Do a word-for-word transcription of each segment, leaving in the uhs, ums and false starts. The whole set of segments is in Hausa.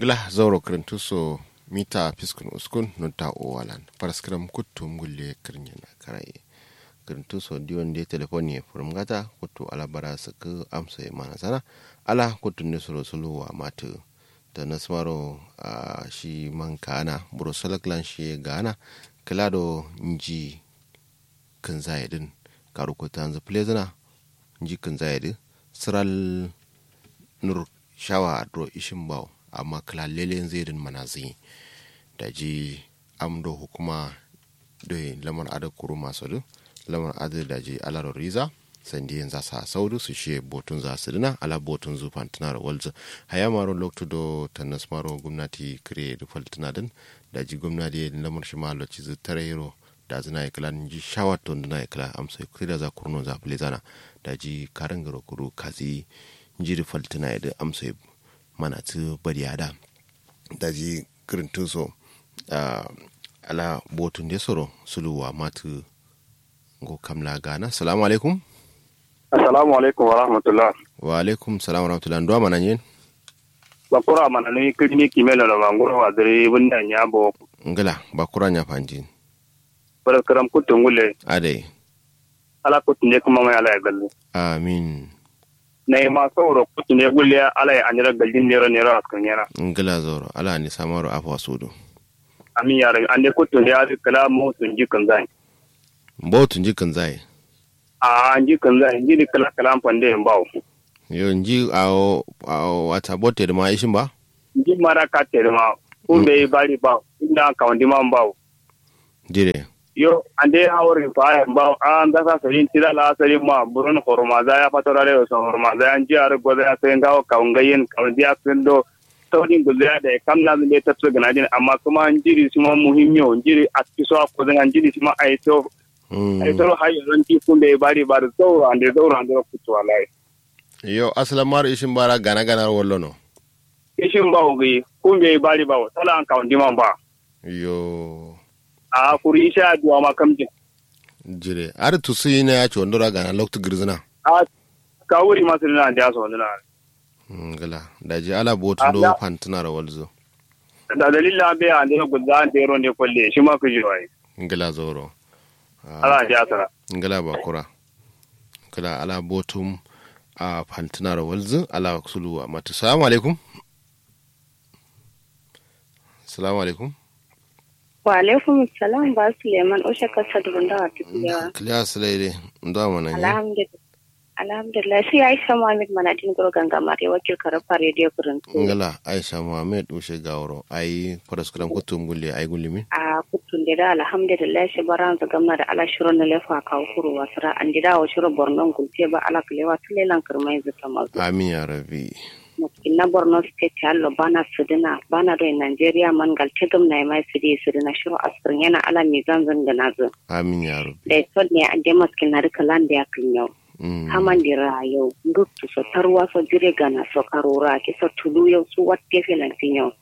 gila zauro kirintuso mita fiskun uskun nunta owalan paraskram kuttum gulle kirnyana karaye kirintuso diwan de telefoni furum gata kuttu ala bara saka amsa mana sana ala kuttu ne solo solo wa matu da nasmaro a shi man kana buro salaklan shi gana kalado nji kan zayedin karu ko tanzu plezana nji kan zayedi siral nur shawa dro ishin bawo amma kalallelen zairin manazi da ji amdo hukuma da lamar adar kuru masu du lamar adar da ji alaro riza sandi yin zasa saudu su shi botun za su dina ala botun zufan tunar walza haya maro loktu do tannas maro gwamnati kire da faltuna din da ji gwamnati lamar shi malo ci zu tare hero da zina ya kila ji shawatun dina ya kila amsa kuri da za kurno za fili zana da ji karin garo kuru kazi jiri faltuna ya da amsa mana tu bariada da ji kirintu so uh, ala botun de soro suluwa matu go kamla gana. Assalamu alaikum. Assalamu alaikum wa rahmatullah. Wa alaikum salam wa rahmatullah. Ndo mana nyen bakura mana ni kidni kimela na mangoro wa dare bunda nyabo ngala bakura nya fanjin bara karam kutungule ade ala kutunye kuma mai ala galle amin na ma sauro kutunye gulle ala ya anira gallin nero nero askan yana ngala zoro ala ni samaro afwa sudu amin ya rabi ande kutunye ya kala mu tunji kan zai mbo tunji kan zai a anji kan zai ji kala kala pande mbawo yo nji awo awo wata bote da ma ishin ba nji mara ka tere ma kumbe bari ba inda ka wandi ma mbawo dire yo ande hawri fa mbawo an da sa sarin tira la sarin ma burun horma za ya fatora le so horma za an ji ar goza ya sai ngawo ka ngayen ka wandi ya sendo tawdin gulya da kam na ne ta tsu gana din amma kuma an jiri su ma muhimmiyo jiri a kiso ko zan an jiri su ma ai to ai to hayo ran ti kumbe bari bari so ande zauro ande kutu wallahi yo asala mar ishin bara gana gana wallo no ishin ba ugi kumbe bari ba sala an kawndi man ba yo a kuri isha duwa ma kamjin jire ar tu sine ya chondora gana loktu girzina a kawuri masirina da so ndina ngala da ji ala botu do fantuna ra walzo da dalila be an da gudda da ro ne kolle shi ma ku jiwai ngala zoro ala ja sara ngala bakura kala ala botum a fantunar walzin ala suluwa mata. Salamu alaikum. Salamu alaikum. Wa alaikum salam ba Suleiman Osha kasa dubunda wa tukiyawa. Kiliya Sulaide, ndo mana ne? Alhamdulillah. Alhamdulillah sai Aisha Muhammad Manadin goro gangama re wakil karafa radio kuruntu. Ngala Aisha Muhammad ushe gawro ai paraskram kutum gulle ai gulimi. A kutun da alhamdulillah shi baran za gamna da ala shiro na lefa ka kuru wasra an dida wa shiro Borno gulce ba ala kalewa tulelan kirmai zata mazu. Amin ya rabbi. Inna Borno state allo bana sudina bana do Nigeria man gal tegum na mai sudi sudina shiro asrin yana ala mizan zangana zu. Amin ya rabbi. Da to ne an je maskin na rikalan da ya kinyo. Kaman dira yau nguktu so tarwa so jire gana so karura ki so tulu yau su watte felantin yau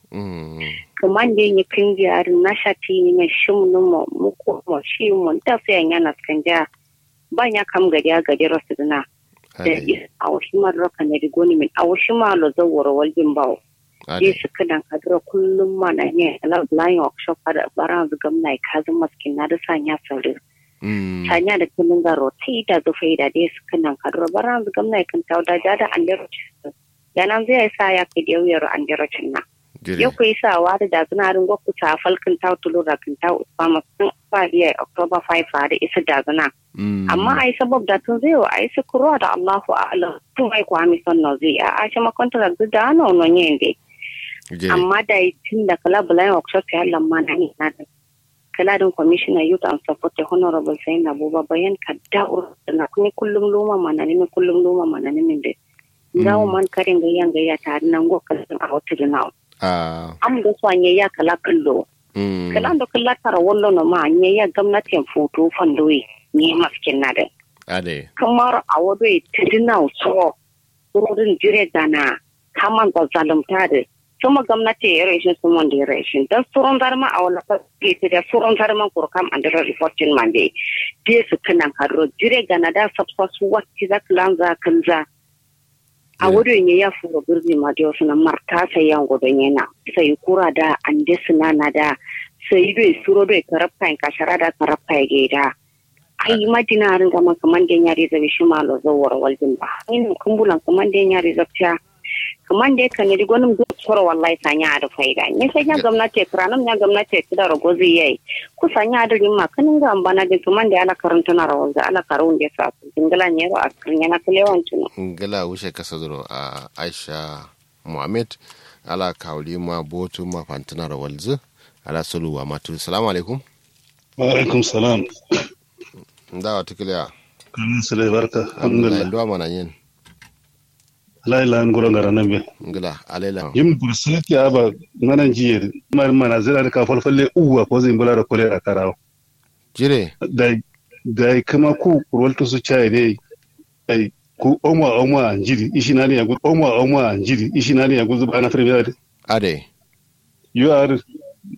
kaman de ni kinji arin na shati ni shum no mo muko mo shi mon ta fe yana skanja banya kam gadi gadi rasudina da awashi ma roka ne rigoni min awashi ma lo zaworo waljin bawo dai su kadan kadura kullum ma na ne ala blind workshop para baran zugam nai kazin maskin na da sanya sauri Tanya da kunin garo sai da zufai da dai suka nan kadura baran zugam na kan tauda da an dero yanan zai sa ya kai da yau an dero cinna yau kai sa wa da zinarin goku ta falkin tau tulu da kan tau usama sun fariya October five da isa da zina amma ai sabab da tun zai wa ai su kuro da Allahu a'lam tun ai ko ami son no zai a shi ma contract da no no nyende amma da tun da kala bulan workshop ya lamma na ni na kaladin commissioner youth and support the honorable sayin abuba bayan kadda na kuma kullum loma mana ne kullum loma mana ne min de ngawo man karin ga yanga ya tare nan go kasan a wata jinawo ah am da swanye ya kala kallo kala do kala tara wallo no ma nye ya gwamnatin foto fandoyi ne maskin na da ade kamar a wado tidina so wurin jire dana kaman da zalunta da kuma gwamnati ya rashin sun wanda ya rashin don tsoron zarma a wani fasike da tsoron zarman kurkam and the reporting mande je su kanan kadro jire gana da sabsa su wacce za ka lanza kan za a wurin ya furo birni ma da wasu na marta sai yan godon yana sai kura da ande sunana da sai dai suro dai karafka in kashara da karafka ya gida ai madina rin ga man kaman da yari zabi shi malo zawar waljin ba in kumbulan kaman da yari zabta kaman da kan yi gonin tsoro wallahi sanya da faida ne sai ya gwamnati kranan ya gwamnati da ragozi yayi ku sanya da rimma kanin ga ambana da kaman da ala karanta na rawal da ala karun da sa dingala ne ro akrin yana kalewan tuno ngala wuce kasa duro a Aisha Muhammad ala kawli ma botu ma fantana rawal zu ala suluwa matu assalamu alaikum wa alaikum salam ndawa tikliya kan sele barka alhamdulillah ndo mana yin la ila ngoro ngara nambe ngila alela yim bursalati aba nanan jiye mar mana zira ka falfalle uwa ko zai bula da kolera karawo jire dai dai kama ku rolto su chai ne ai ku omwa omwa njiri ishina ne yagu omwa omwa njiri ishina ne yagu zuba na firbe ade you are